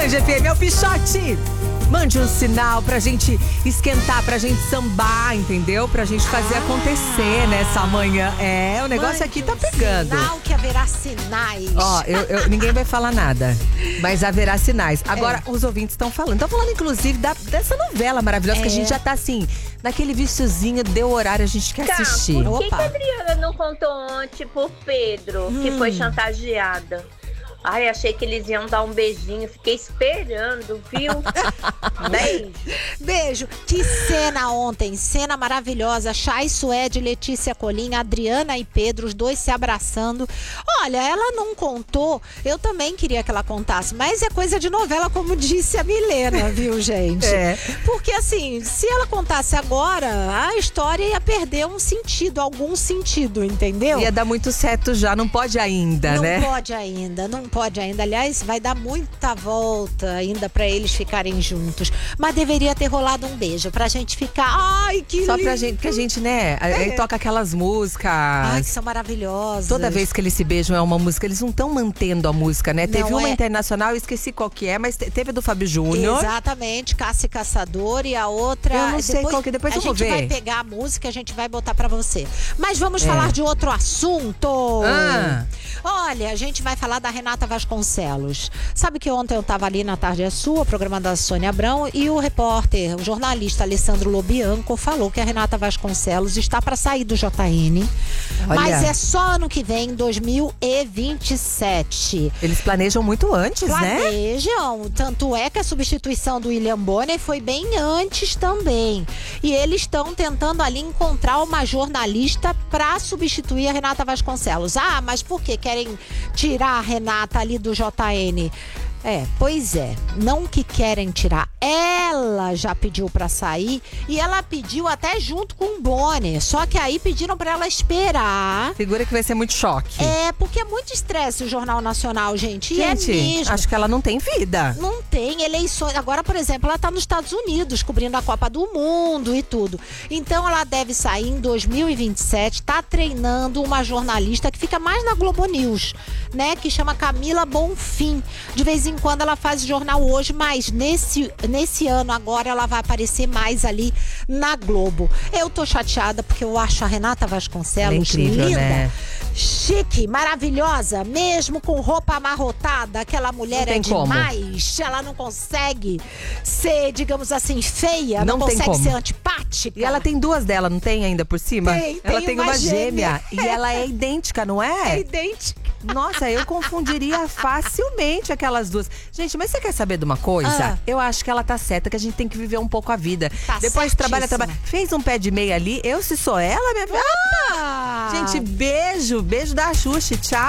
Band FM, é o Pichote. Mande um sinal pra gente esquentar, pra gente sambar, entendeu? Pra gente fazer acontecer nessa manhã. O negócio aqui tá pegando. Sinal que haverá sinais. Ó, ninguém vai falar nada, mas haverá sinais. Agora, os ouvintes estão falando. Estão falando, inclusive, dessa novela maravilhosa, que a gente já tá assim, naquele viciozinho, deu horário, a gente quer assistir. Por que a Adriana não contou ontem pro Pedro que foi chantageada? Ai, achei que eles iam dar um beijinho. Fiquei esperando, viu? Beijo. Beijo. Que cena ontem. Cena maravilhosa. Chay Suede, Letícia Colim, Adriana e Pedro, os dois se abraçando. Olha, ela não contou. Eu também queria que ela contasse. Mas é coisa de novela, como disse a Milena, viu, gente? Porque assim, se ela contasse agora, a história ia perder um sentido, algum sentido, entendeu? Ia dar muito certo já. Não pode ainda, né? Não pode ainda. Não pode ainda. Aliás, vai dar muita volta ainda pra eles ficarem juntos. Mas deveria ter rolado um beijo pra gente ficar. Ai, que Só lindo. pra gente, porque a gente, né? Aí toca aquelas músicas. Ai, que são maravilhosas. Toda vez que eles se beijam é uma música. Eles não estão mantendo a música, né? Teve uma internacional, eu esqueci qual que é, mas teve a do Fábio Júnior. Exatamente, Cássia e Caçador, e a outra. Eu não sei qual que é, depois eu vou ver. A gente vai pegar a música, a gente vai botar pra você. Mas vamos falar de outro assunto. Olha, a gente vai falar da Renata Vasconcelos. Sabe que ontem eu tava ali na Tarde é Sua, programa da Sônia Abrão, e o repórter, o jornalista Alessandro Lobianco falou que a Renata Vasconcelos está para sair do JN. Olha. Mas é só ano que vem, 2027. Eles planejam muito antes, né? Planejam. Tanto é que a substituição do William Bonner foi bem antes também. E eles estão tentando ali encontrar uma jornalista para substituir a Renata Vasconcelos. Ah, mas por que querem tirar a Renata ali do JN? Pois é, não que querem tirar. Ela já pediu pra sair e ela pediu até junto com o Bonner. Só que aí pediram pra ela esperar. Segura que vai ser muito choque. Porque é muito estresse o Jornal Nacional, gente. Gente, e é mesmo. acho que ela não tem vida. Não tem eleições. Agora, por exemplo, ela tá nos Estados Unidos, cobrindo a Copa do Mundo e tudo. Então ela deve sair em 2027, tá treinando uma jornalista que fica mais na Globo News, né? Que chama Camila Bonfim. De vez em quando ela faz jornal hoje, mas nesse ano agora ela vai aparecer mais ali na Globo. Eu tô chateada porque eu acho a Renata Vasconcelos incrível, linda, né? chique, maravilhosa, mesmo com roupa amarrotada. Aquela mulher é demais. Ela não consegue ser, digamos assim, feia. Não consegue ser antipática. E ela tem duas dela, não tem ainda por cima? Ela tem uma gêmea. E ela é idêntica, não é? É idêntica. Nossa, eu confundiria facilmente aquelas duas. Gente, mas você quer saber de uma coisa? Eu acho que ela tá certa, que a gente tem que viver um pouco a vida. Depois trabalha. Fez um pé de meia ali, se sou ela, minha filha. Gente, beijo da Xuxa, tchau.